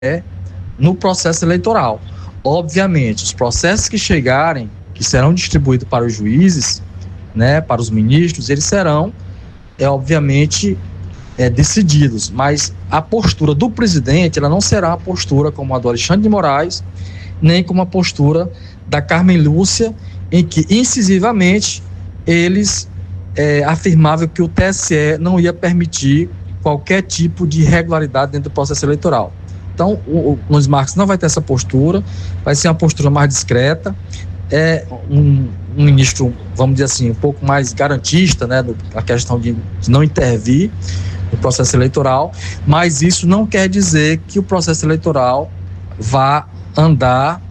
no processo eleitoral. Obviamente, os processos que chegarem, que serão distribuídos para os juízes, né, para os ministros, eles serão, obviamente, decididos, mas a postura do presidente, ela não será a postura como a do Alexandre de Moraes, nem como a postura da Carmen Lúcia, em que incisivamente eles afirmavam que o TSE não ia permitir qualquer tipo de irregularidade dentro do processo eleitoral. Então, o Nunes Marques não vai ter essa postura, vai ser uma postura mais discreta, um ministro, vamos dizer assim, um pouco mais garantista, né, a questão de não intervir no processo eleitoral, mas isso não quer dizer que o processo eleitoral vá andar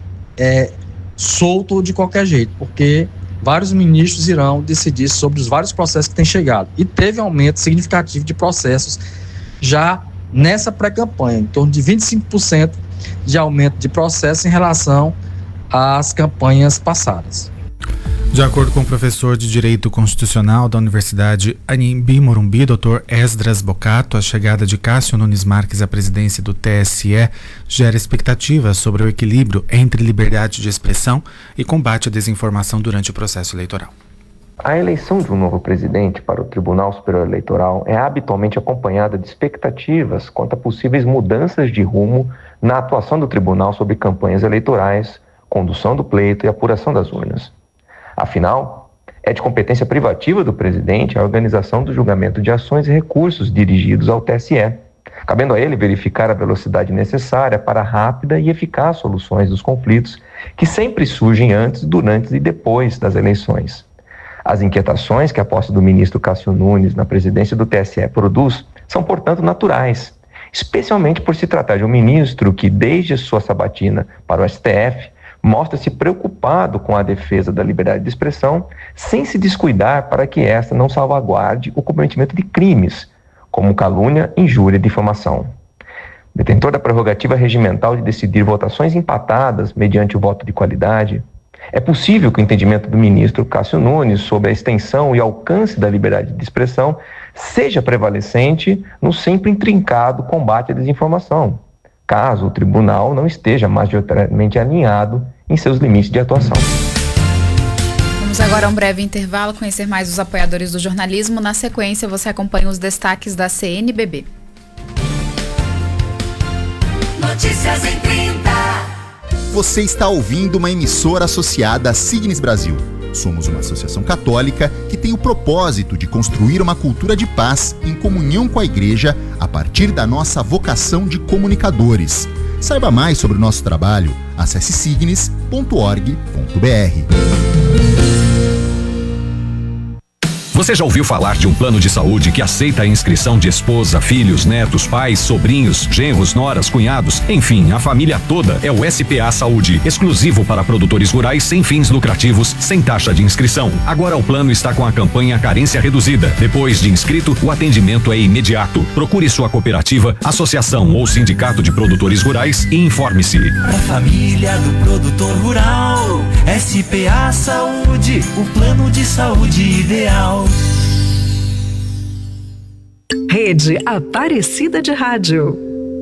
solto de qualquer jeito, porque vários ministros irão decidir sobre os vários processos que têm chegado. E teve aumento significativo de processos já nessa pré-campanha, em torno de 25% de aumento de processos em relação às campanhas passadas. De acordo com o professor de Direito Constitucional da Universidade Anhembi Morumbi, Dr. Esdras Bocato, a chegada de Cássio Nunes Marques à presidência do TSE gera expectativas sobre o equilíbrio entre liberdade de expressão e combate à desinformação durante o processo eleitoral. A eleição de um novo presidente para o Tribunal Superior Eleitoral é habitualmente acompanhada de expectativas quanto a possíveis mudanças de rumo na atuação do tribunal sobre campanhas eleitorais, condução do pleito e apuração das urnas. Afinal, é de competência privativa do presidente a organização do julgamento de ações e recursos dirigidos ao TSE, cabendo a ele verificar a velocidade necessária para rápida e eficaz soluções dos conflitos que sempre surgem antes, durante e depois das eleições. As inquietações que a posse do ministro Cássio Nunes na presidência do TSE produz são, portanto, naturais, especialmente por se tratar de um ministro que, desde sua sabatina para o STF, mostra-se preocupado com a defesa da liberdade de expressão, sem se descuidar para que esta não salvaguarde o cometimento de crimes, como calúnia, injúria e difamação. Detentor da prerrogativa regimental de decidir votações empatadas mediante o voto de qualidade, é possível que o entendimento do ministro Cássio Nunes sobre a extensão e alcance da liberdade de expressão seja prevalecente no sempre intrincado combate à desinformação, caso o tribunal não esteja majoritariamente alinhado em seus limites de atuação. Vamos agora a um breve intervalo, conhecer mais os apoiadores do jornalismo. Na sequência, você acompanha os destaques da CNBB. Notícias em 30. Você está ouvindo uma emissora associada à Signes Brasil. Somos uma associação católica que tem o propósito de construir uma cultura de paz em comunhão com a Igreja a partir da nossa vocação de comunicadores. Saiba mais sobre o nosso trabalho, acesse signes.org.br. Você já ouviu falar de um plano de saúde que aceita a inscrição de esposa, filhos, netos, pais, sobrinhos, genros, noras, cunhados, enfim, a família toda? É o SPA Saúde, exclusivo para produtores rurais sem fins lucrativos, sem taxa de inscrição. Agora o plano está com a campanha Carência Reduzida. Depois de inscrito, o atendimento é imediato. Procure sua cooperativa, associação ou sindicato de produtores rurais e informe-se. Pra família do produtor rural, SPA Saúde, o plano de saúde ideal. Rede Aparecida de Rádio.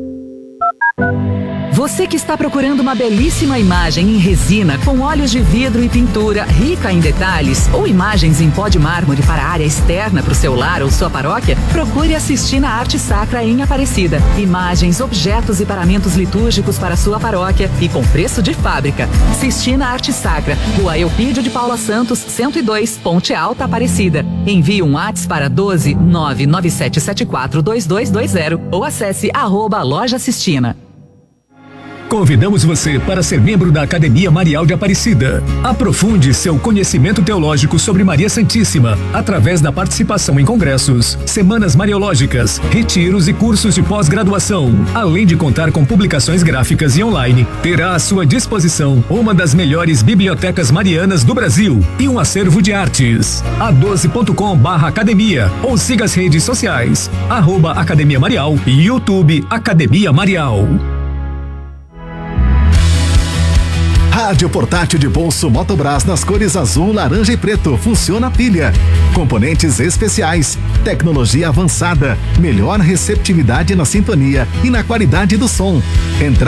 Você que está procurando uma belíssima imagem em resina com óleos de vidro e pintura rica em detalhes ou imagens em pó de mármore para a área externa para o seu lar ou sua paróquia, procure assistir na Arte Sacra em Aparecida. Imagens, objetos e paramentos litúrgicos para a sua paróquia e com preço de fábrica. Sistina Arte Sacra, Rua Eupídio de Paula Santos, 102, Ponte Alta, Aparecida. Envie um WhatsApp para 12 99774 2220 ou acesse @Loja Sistina. Convidamos você para ser membro da Academia Marial de Aparecida. Aprofunde seu conhecimento teológico sobre Maria Santíssima através da participação em congressos, semanas mariológicas, retiros e cursos de pós-graduação. Além de contar com publicações gráficas e online, terá à sua disposição uma das melhores bibliotecas marianas do Brasil e um acervo de artes. a12.com/academia ou siga as redes sociais @Academia Marial e YouTube Academia Marial. Rádio portátil de bolso Motobras nas cores azul, laranja e preto. Funciona a pilha. Componentes especiais. Tecnologia avançada. Melhor receptividade na sintonia e na qualidade do som.